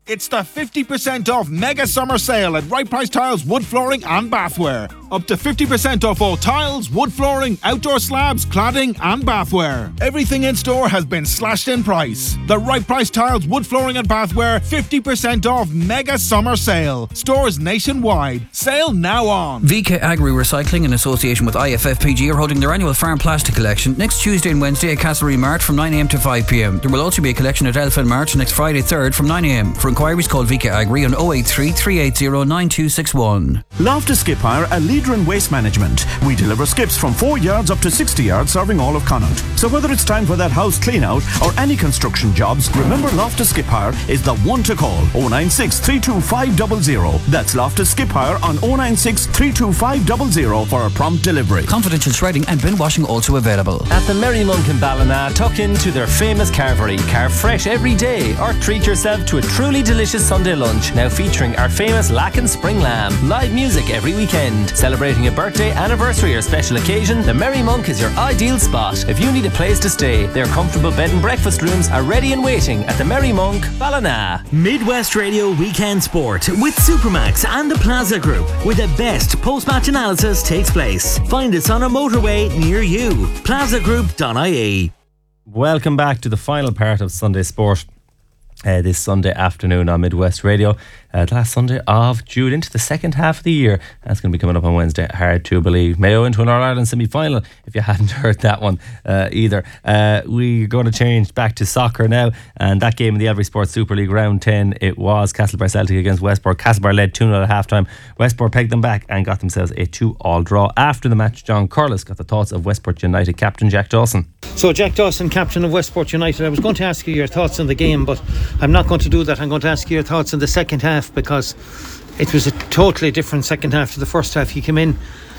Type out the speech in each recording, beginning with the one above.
It's the 50% off mega summer sale at Right Price Tiles Wood Flooring and Bathware. Up to 50% off all tiles, wood flooring, outdoor slabs, cladding and bathware. Everything in store has been slashed in price. The Right Price Tiles Wood Flooring and Bathware 50% off mega summer sale. Stores nationwide. Sale now on. VK Agri Recycling in association with IFFPG are holding their annual farm plastic collection next Tuesday and Wednesday at Castlereagh Mart from 9am to 5pm. There will also be a collection at Elfin Mart next Friday 3rd from 9am. For inquiries, call VK Agri on 083 380 9261. Loftus Skip Hire, a leader in waste management. We deliver skips from 4 yards up to 60 yards, serving all of Connaught. So whether it's time for that house clean out or any construction jobs, remember Loftus Skip Hire is the one to call. 096 325 00. That's Loftus Skip Hire on 096 325 00 for a prompt delivery. Confidential shredding and bin washing also available. At the Merry Monk in Ballina, tuck into their famous carvery. Carve fresh every day or treat yourself to a truly delicious Sunday lunch, now featuring our famous Lacken Spring Lamb. Live music every weekend. Celebrating a birthday, anniversary or special occasion, the Merry Monk is your ideal spot. If you need a place to stay, their comfortable bed and breakfast rooms are ready and waiting at the Merry Monk, Ballina. Midwest Radio Weekend Sport with Supermax and the Plaza Group, where the best post-match analysis takes place. Find us on a motorway near you. plazagroup.ie. Welcome back to the final part of Sunday Sport. This Sunday afternoon on Midwest Radio, the last Sunday of June into the second half of the year. That's going to be coming up on Wednesday. Hard to believe. Mayo into an All-Ireland semi-final, if you hadn't heard that one either. We're going to change back to soccer now, and that game in the Elvery Sports Super League round 10, it was Castlebar Celtic against Westport. Castlebar led 2-0 at half time. Westport pegged them back and got themselves a 2-all draw. After the match, John Corliss got the thoughts of Westport United captain Jack Dawson. So Jack Dawson, captain of Westport United, I was going to ask you your thoughts on the game, but I'm not going to do that. I'm going to ask you your thoughts on the second half, because it was a totally different second half to the first half. He came in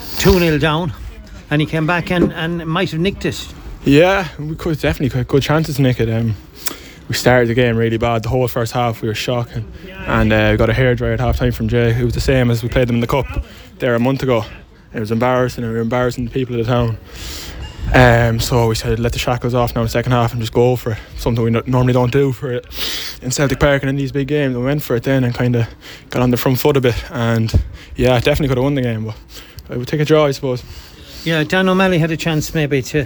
2-0 down and he came back and might have nicked it. Yeah, we could definitely had good chances to nick it. We started the game really bad. The whole first half we were shocking, and we got a hairdryer at half time from Jay. It was the same as we played them in the Cup there a month ago. It was embarrassing, and we were embarrassing the people of the town. So we said let the shackles off now in the second half and just go for it, something we normally don't do for it in Celtic Park and in these big games. We went for it then and kind of got on the front foot a bit, and yeah, definitely could have won the game, but I would take a draw, I suppose. Yeah, Dan O'Malley had a chance maybe to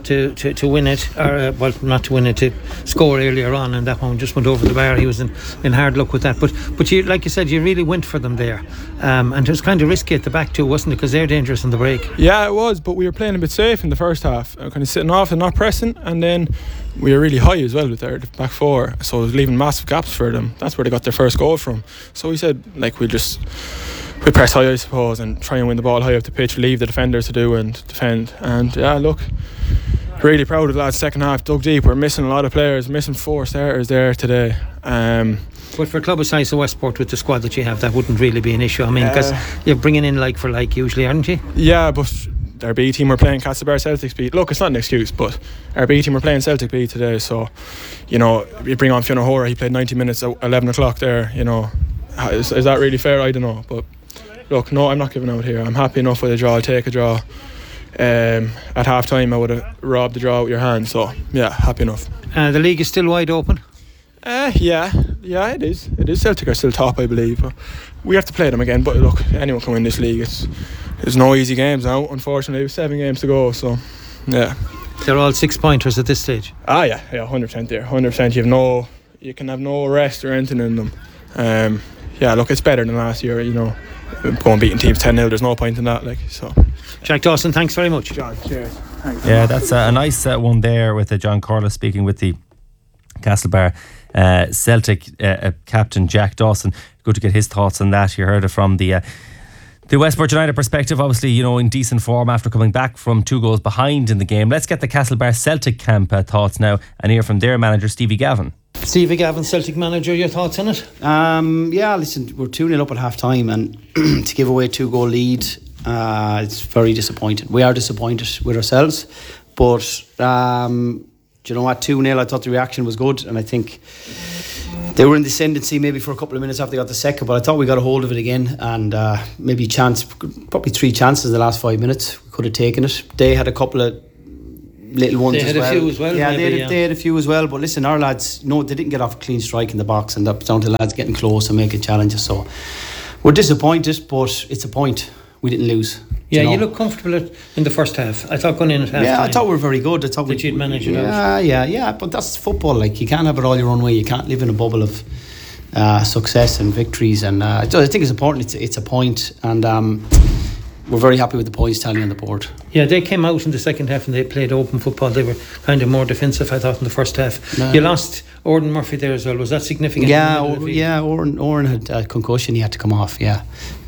win it, or well, not to win it, to score earlier on, and that one just went over the bar. He was in hard luck with that. But you, like you said, you really went for them there, and it was kind of risky at the back too, wasn't it? Because they're dangerous on the break. Yeah, it was, but we were playing a bit safe in the first half, kind of sitting off and not pressing, and then we were really high as well with their back four, so it was leaving massive gaps for them. That's where they got their first goal from. So we said, like, we press high, I suppose, and try and win the ball high up the pitch, leave the defenders to do and defend. And yeah, look, really proud of the lads. Second half dug deep. We're missing a lot of players, missing 4 starters there today. But for a club of size of Westport, with the squad that you have, that wouldn't really be an issue. I mean, because you're bringing in like for like usually, aren't you? Yeah, but our B team were playing Castlebar Celtic's B. Look, it's not an excuse, but our B team were playing Celtic B today, so you know, you bring on Fiona Hora, he played 90 minutes at 11 o'clock there, you know, is that really fair? I don't know, but look, no, I'm not giving out here. I'm happy enough with a draw. I'll take a draw. At half time I would have robbed the draw with your hand, so yeah, happy enough. The league is still wide open? Yeah, it is. Celtic are still top, I believe, but we have to play them again. But look, anyone can win this league. There's no easy games now, unfortunately. There's 7 games to go, so yeah. They're all 6-pointers at this stage? Yeah, 100% there, 100%. You can have no rest or anything in them. Yeah, look, it's better than last year, you know, going beating teams 10-0, there's no point in that, like, so. Jack Dawson, thanks very much. John, cheers. Thanks. Yeah, that's a nice one there with John Corliss speaking with the Castlebar Celtic captain Jack Dawson. Good to get his thoughts on that. You heard it from the Westport United perspective, obviously, you know, in decent form after coming back from 2 goals behind in the game. Let's get the Castlebar Celtic camp thoughts now and hear from their manager Stevie Gavin. Stevie Gavin, Celtic manager, your thoughts on it? Yeah, listen, we're 2-0 up at half time, and to give away a 2-goal lead, it's very disappointing. We are disappointed with ourselves, but do you know what, 2-0, I thought the reaction was good, and I think they were in the ascendancy maybe for a couple of minutes after they got the second, but I thought we got a hold of it again, and probably 3 chances in the last 5 minutes. We could have taken it. They had a couple of little ones They as had well. a few as well, Yeah, maybe, they had a few as well. But listen, our lads, no, they didn't get off a clean strike in the box, and that's down to lads getting close and making challenges. So we're disappointed, but it's a point. We didn't lose. Yeah, you look comfortable in the first half. I thought going in at half Yeah, time, I thought we were very good. I thought that you'd manage it out. Yeah. But that's football. Like, you can't have it all your own way. You can't live in a bubble of success and victories. And I think it's important. It's a point, and we're very happy with the points tally on the board. Yeah, they came out in the second half and they played open football. They were kind of more defensive, I thought, in the first half. No. You lost Orden Murphy there as well. Was that significant? Yeah, Oren had a concussion. He had to come off. Yeah,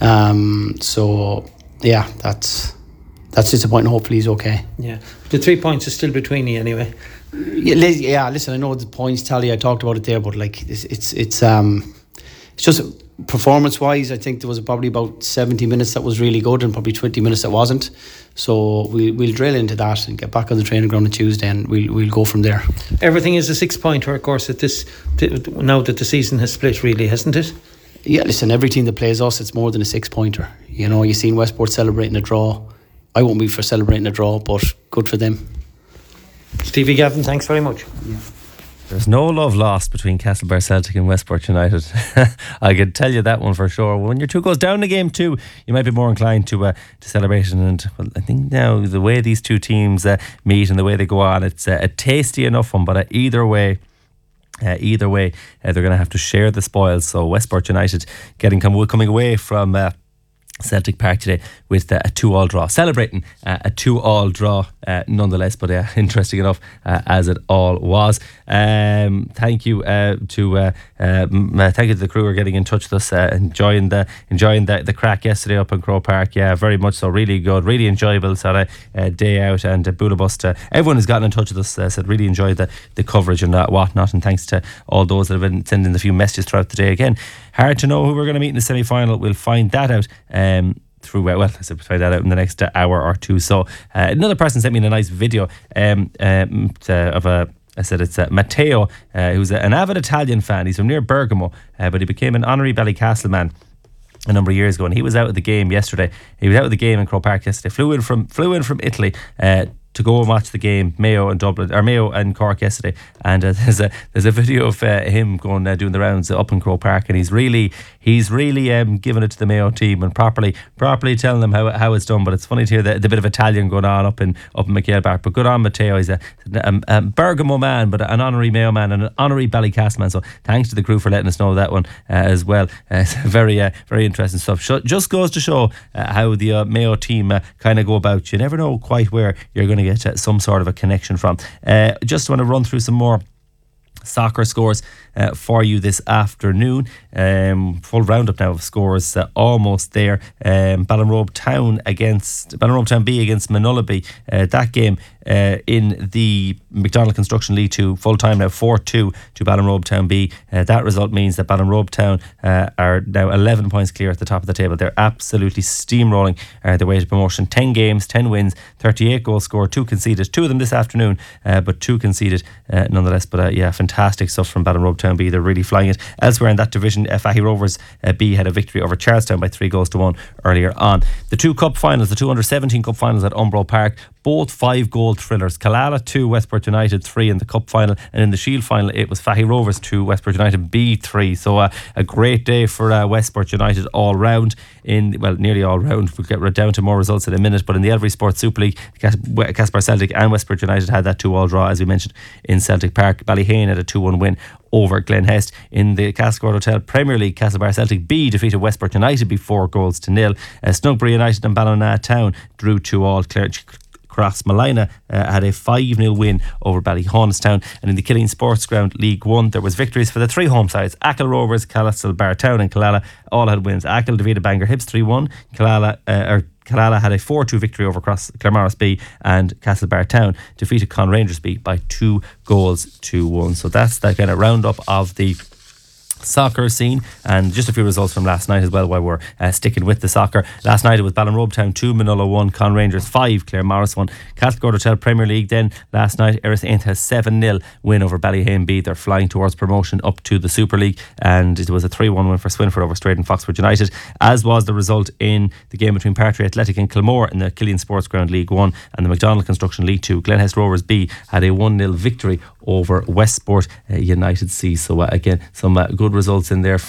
so yeah, that's disappointing. Hopefully he's okay. Yeah, the 3 points is still between you anyway. Yeah, listen, I know the points tally, I talked about it there, but like it's just performance wise, I think there was probably about 70 minutes that was really good and probably 20 minutes that wasn't. So we'll drill into that and get back on the training ground on Tuesday, and we'll go from there. Everything is a 6-pointer, of course, now that the season has split, really, hasn't it? Yeah, listen, every team that plays us, it's more than a 6-pointer. You know, you've seen Westport celebrating a draw. I won't be for celebrating a draw, but good for them. Stevie Gavin, thanks very much. Yeah. There's no love lost between Castlebar Celtic and Westport United. I can tell you that one for sure. When your 2 goes down the game too, you might be more inclined to celebrate. And well, I think now the way these two teams meet and the way they go on, it's a tasty enough one. But either way, they're going to have to share the spoils. So Westport United coming away from Celtic Park today with a 2-2 draw, celebrating a 2-2 draw nonetheless, but interesting enough as it all was. Thank you to the crew who are getting in touch with us, enjoying the crack yesterday up in Croke Park. Yeah, very much so, really good, really enjoyable sort of day out, and Budapest, everyone who's gotten in touch with us said really enjoyed the coverage and whatnot, and thanks to all those that have been sending a few messages throughout the day. Again, hard to know who we're going to meet in the semi-final. We'll find that out we'll find that out in the next hour or two. So another person sent me a nice video of it's Matteo, who's an avid Italian fan. He's from near Bergamo, but he became an honorary Ballycastle man a number of years ago, and he was out of the game yesterday. He was out of the game in Croke Park yesterday. Flew in from Italy to go and watch the game, Mayo and Cork yesterday, and there's a video of him going doing the rounds up in Croke Park, and he's really giving it to the Mayo team and properly telling them how it's done. But it's funny to hear the bit of Italian going on up in McHale Park. But good on Matteo. He's a Bergamo man, but an honorary Mayo man and an honorary Ballycastle man. So thanks to the crew for letting us know that one as well. It's very interesting stuff. Just goes to show how the Mayo team kind of go about. You never know quite where you're going to get some sort of a connection from. Just want to run through some more soccer scores for you this afternoon. Full roundup now of scores almost there. Ballinrobe Town B against Manullaby. That game in the McDonald Construction League 2, full time now 4-2 to Ballinrobe Town B. That result means that Ballinrobe Town are now 11 points clear at the top of the table. They're absolutely steamrolling their way to promotion. 10 games, 10 wins, 38 goals scored, 2 conceded. 2 of them this afternoon, but 2 conceded nonetheless. But fantastic stuff from Ballinrobe Town B. They're really flying it. Elsewhere in that division, Fahy Rovers B had a victory over Charlestown by 3-1 earlier on. The 2 cup finals, the 2 under-17 cup finals at Umbro Park, both 5-goal thrillers. Killala 2, Westport United 3 in the cup final, and in the Shield final it was Fahy Rovers 2, Westport United B 3. So a great day for Westport United all round, nearly all round. We'll get down to more results in a minute, but in the Elvery Sports Super League, Castlebar Celtic and Westport United had that 2-2 draw, as we mentioned, in Celtic Park. Ballyhane had a 2-1 win over Glenhest. In the Castleford Hotel Premier League, Castlebar Celtic B defeated Westport United by 4-0. Snugbury United and Ballina Town drew 2-2. Crossmalina had a 5-0 win over Ballyhaunestown. And in the Killeen Sports Ground League 1, there was victories for the 3 home sides. Achill Rovers, Castlebar Town and Killala all had wins. Achill defeated Bangor Hibs 3-1. Killala had a 4-2 victory over Claremorris B, and Castlebar Town defeated Con Rangers B by 2-1. So that's that kind of roundup of the soccer scene, and just a few results from last night as well while we're sticking with the soccer. Last night it was Ballinrobe Town 2, Manolo 1, Con Rangers 5, Clare Morris 1. Catholic Gordertel Premier League then last night, Erris Ain't has 7-0 win over Ballyhane B. They're flying towards promotion up to the Super League, and it was a 3-1 win for Swinford over Straight and Foxford United, as was the result in the game between Partry Athletic and Kilmore in the Killian Sports Ground League 1 and the McDonald Construction League 2. Glenhest Rovers B had a 1-0 victory over Westport United C. So again, some good results in there